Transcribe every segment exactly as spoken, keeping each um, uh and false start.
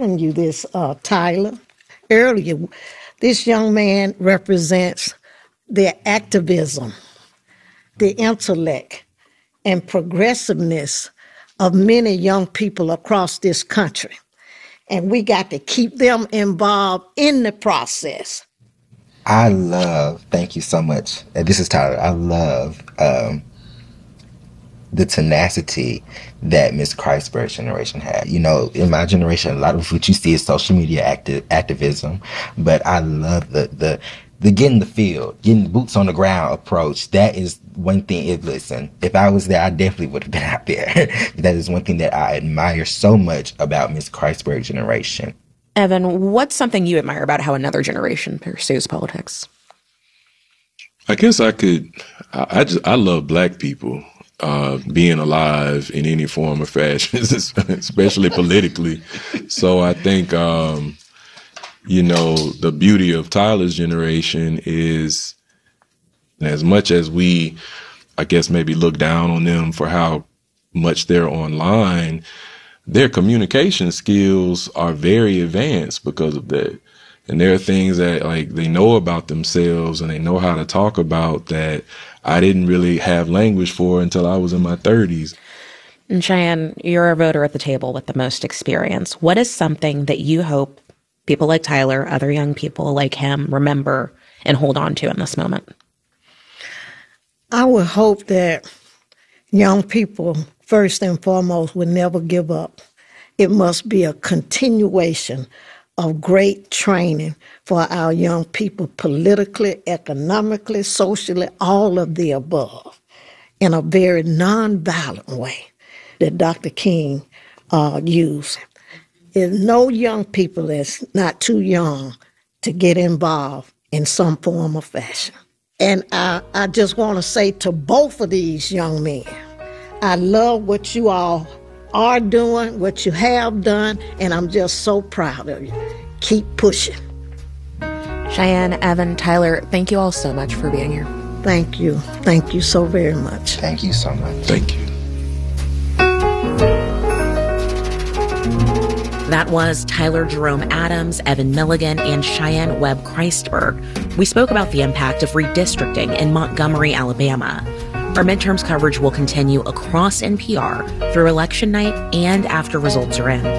telling you this, uh, Tyler, earlier. This young man represents the activism, the intellect, and progressiveness of many young people across this country. And we got to keep them involved in the process. I love, thank you so much. And this is Tyler. I love um, the tenacity that Miss Christberg's generation had. You know, in my generation, a lot of what you see is social media acti- activism, but I love the, the, the get in the field, getting boots on the ground approach. That is one thing. It, listen, if I was there, I definitely would have been out there. That is one thing that I admire so much about Miss Christberg's generation. Evan, what's something you admire about how another generation pursues politics? I guess I could, I, I just, I love Black people, uh, being alive in any form or fashion, especially politically. So I think, um, you know, the beauty of Tyler's generation is, as much as we, I guess, maybe look down on them for how much they're online, their communication skills are very advanced because of that. And there are things that, like, they know about themselves and they know how to talk about that I didn't really have language for until I was in my thirties. And Cheyenne, you're a voter at the table with the most experience. What is something that you hope people like Tyler, other young people like him, remember and hold on to in this moment? I would hope that young people, first and foremost, would never give up. It must be a continuation of great training for our young people, politically, economically, socially, all of the above, in a very nonviolent way that Doctor King uh, used. There's no young people that's not too young to get involved in some form or fashion. And I, I just want to say to both of these young men, I love what you all are doing, what you have done, and I'm just so proud of you. Keep pushing. Cheyenne, Evan, Tyler, thank you all so much for being here. Thank you. Thank you so very much. Thank you so much. Thank you. That was Tyler Jerome Adams, Evan Milligan, and Cheyenne Webb Christberg. We spoke about the impact of redistricting in Montgomery, Alabama. Our midterms coverage will continue across N P R through election night and after results are in.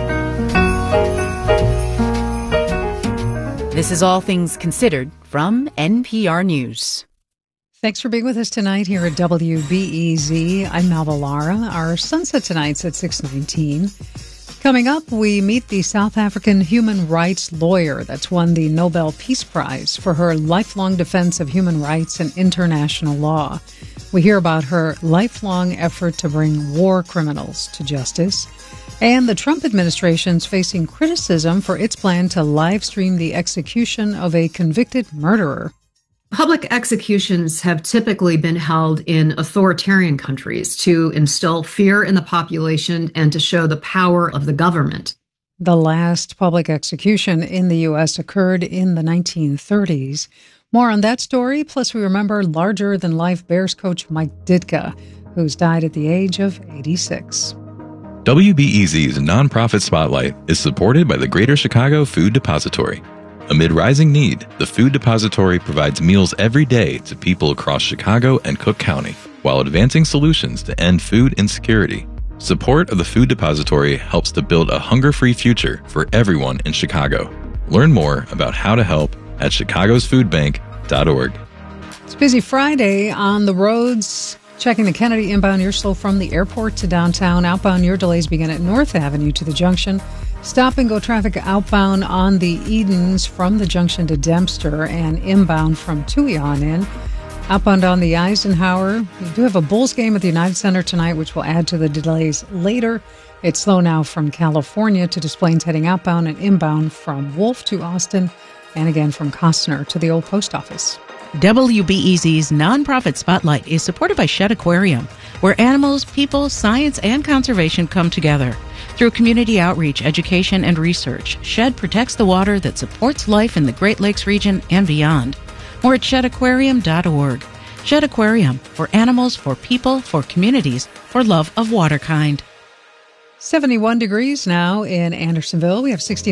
This is All Things Considered from N P R News. Thanks for being with us tonight here at W B E Z. I'm Malva Lara. Our sunset tonight's at six nineteen. Coming up, we meet the South African human rights lawyer that's won the Nobel Peace Prize for her lifelong defense of human rights and international law. We hear about her lifelong effort to bring war criminals to justice. And the Trump administration's facing criticism for its plan to live stream the execution of a convicted murderer. Public executions have typically been held in authoritarian countries to instill fear in the population and to show the power of the government. The last public execution in the U S occurred in the nineteen thirties. More on that story, plus we remember larger-than-life Bears coach Mike Ditka, who's died at the age of eighty-six. W B E Z's Nonprofit Spotlight is supported by the Greater Chicago Food Depository. Amid rising need, the Food Depository provides meals every day to people across Chicago and Cook County, while advancing solutions to end food insecurity. Support of the Food Depository helps to build a hunger-free future for everyone in Chicago. Learn more about how to help at chicagos food bank dot org. It's a busy Friday on the roads. Checking the Kennedy inbound, you're slow from the airport to downtown. Outbound, your delays begin at North Avenue to the junction. Stop and go traffic outbound on the Edens from the junction to Dempster and inbound from Tui on in. Outbound on the Eisenhower. We do have a Bulls game at the United Center tonight, which will add to the delays later. It's slow now from California to Des Plaines heading outbound and inbound from Wolf to Austin, and again from Costner to the old post office. W B E Z's Nonprofit Spotlight is supported by Shedd Aquarium, where animals, people, science, and conservation come together. Through community outreach, education, and research, Shedd protects the water that supports life in the Great Lakes region and beyond. More at shedd aquarium dot org. Shedd Aquarium, for animals, for people, for communities, for love of water kind. seventy-one degrees now in Andersonville. We have sixty